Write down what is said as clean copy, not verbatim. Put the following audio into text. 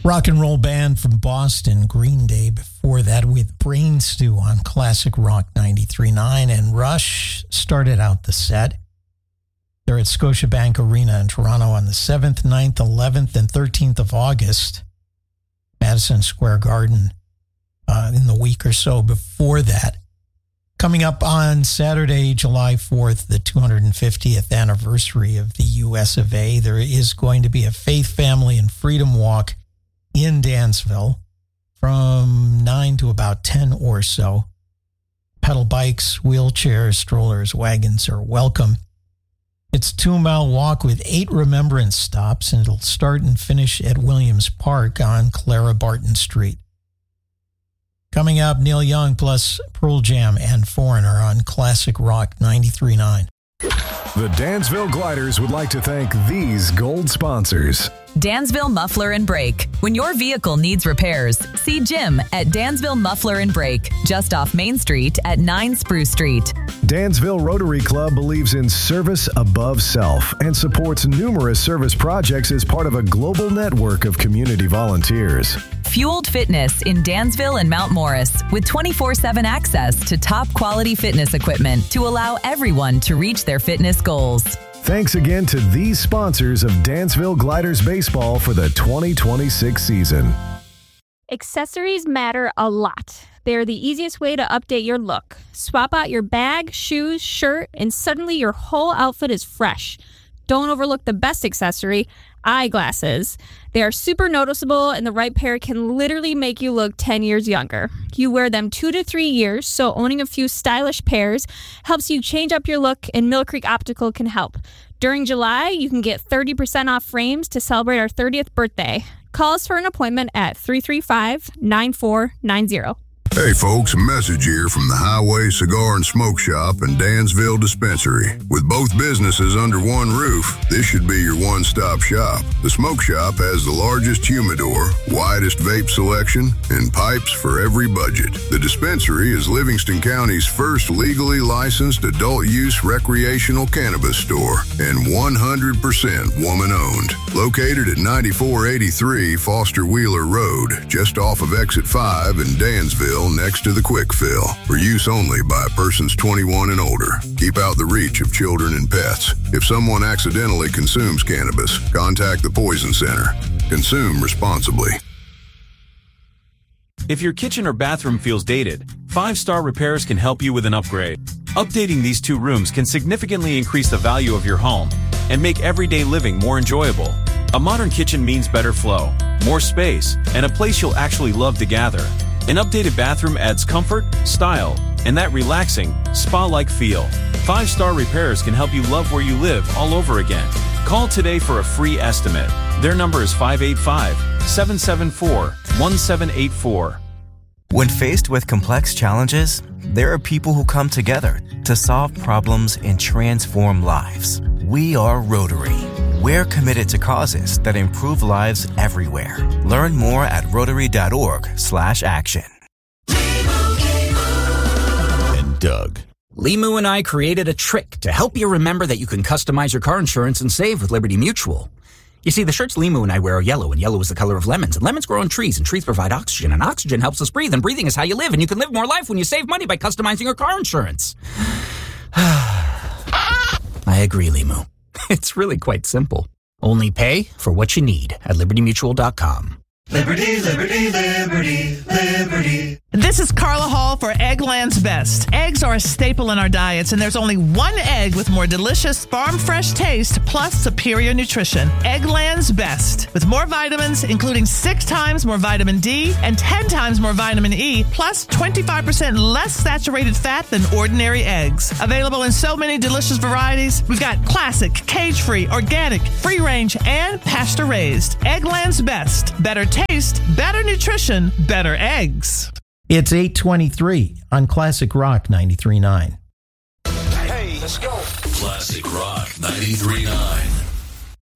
Rock and roll band from Boston, Green Day, before that with Brain Stew on Classic Rock 93.9. And Rush started out the set. They're at Scotiabank Arena in Toronto on the 7th, 9th, 11th, and 13th of August. Madison Square Garden in the week or so before that. Coming up on Saturday, July 4th, the 250th anniversary of the U.S. of A., there is going to be a Faith, Family, and Freedom Walk in Dansville from 9 to about 10 or so. Pedal bikes, wheelchairs, strollers, wagons are welcome. It's a 2-mile walk with 8 remembrance stops, and it'll start and finish at Williams Park on Clara Barton Street. Coming up, Neil Young plus Pearl Jam and Foreigner on Classic Rock 93.9. The Dansville Gliders would like to thank these gold sponsors. Dansville Muffler and Brake. When your vehicle needs repairs, see Jim at Dansville Muffler and Brake, just off Main Street at 9 Spruce Street. Dansville Rotary Club believes in service above self and supports numerous service projects as part of a global network of community volunteers. Fueled Fitness in Dansville and Mount Morris with 24/7 access to top quality fitness equipment to allow everyone to reach their fitness goals. Thanks again to these sponsors of Dansville Gliders Baseball for the 2026 season. Accessories matter a lot. They're the easiest way to update your look. Swap out your bag, shoes, shirt, and suddenly your whole outfit is fresh. Don't overlook the best accessory, eyeglasses. They are super noticeable, and the right pair can literally make you look 10 years younger. You wear them 2 to 3 years, so owning a few stylish pairs helps you change up your look, and Mill Creek Optical can help. During July, you can get 30% off frames to celebrate our 30th birthday. Call us for an appointment at 335-9490. Hey folks, a message here from the Highway Cigar and Smoke Shop and Dansville Dispensary. With both businesses under one roof, this should be your one-stop shop. The Smoke Shop has the largest humidor, widest vape selection, and pipes for every budget. The dispensary is Livingston County's first legally licensed adult-use recreational cannabis store and 100% woman-owned. Located at 9483 Foster Wheeler Road, just off of Exit 5 in Dansville, next to the Quick Fill, for use only by persons 21 and older. Keep out the reach of children and pets. If someone accidentally consumes cannabis, contact the Poison Center. Consume responsibly. If your kitchen or bathroom feels dated, 5-Star Repairs can help you with an upgrade. Updating these 2 rooms can significantly increase the value of your home and make everyday living more enjoyable. A modern kitchen means better flow, more space, and a place you'll actually love to gather. An updated bathroom adds comfort, style, and that relaxing, spa-like feel. 5-Star Repairs can help you love where you live all over again. Call today for a free estimate. Their number is 585-774-1784. When faced with complex challenges, there are people who come together to solve problems and transform lives. We are Rotary. We're committed to causes that improve lives everywhere. Learn more at Rotary.org/action. And Doug. Limu and I created a trick to help you remember that you can customize your car insurance and save with Liberty Mutual. You see, the shirts Limu and I wear are yellow, and yellow is the color of lemons, and lemons grow on trees, and trees provide oxygen, and oxygen helps us breathe, and breathing is how you live, and you can live more life when you save money by customizing your car insurance. I agree, Limu. It's really quite simple. Only pay for what you need at LibertyMutual.com. Liberty, liberty, liberty, liberty. This is Carla Hall for Eggland's Best. Eggs are a staple in our diets, and there's only one egg with more delicious, farm-fresh taste plus superior nutrition. Eggland's Best. With more vitamins, including 6 times more vitamin D and 10 times more vitamin E, plus 25% less saturated fat than ordinary eggs. Available in so many delicious varieties. We've got classic, cage-free, organic, free-range, and pasture-raised. Eggland's Best. Better taste, better nutrition, better eggs. It's 8:23 on Classic Rock 93.9. Hey, let's go. Classic Rock 93.9.